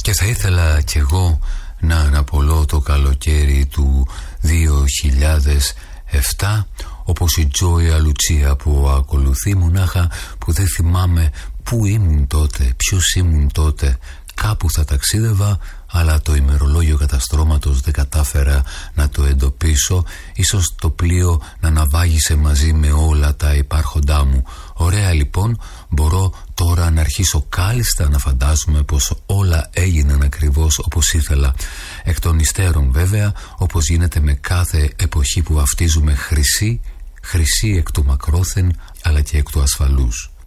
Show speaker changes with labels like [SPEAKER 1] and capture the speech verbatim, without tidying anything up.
[SPEAKER 1] Και θα ήθελα κι εγώ να αναπολώ το καλοκαίρι του δύο χιλιάδες επτά, όπως η Τζόια Λουτσία που ακολουθεί, μονάχα που δεν θυμάμαι πού ήμουν τότε, ποιος ήμουν τότε. Κάπου θα ταξίδευα, αλλά το ημερολόγιο καταστρώματος δεν κατάφερα να το εντοπίσω. Ίσως το πλοίο να ναυάγησε μαζί με όλα τα υπάρχοντά μου. Ωραία λοιπόν, μπορώ τώρα να αρχίσω κάλλιστα να φαντάζομαι πως όλα έγιναν ακριβώς όπως ήθελα. Εκ των υστέρων βέβαια, όπως γίνεται με κάθε εποχή που βαφτίζουμε χρυσή, χρυσή εκ του μακρόθεν αλλά και εκ του ασφαλούς.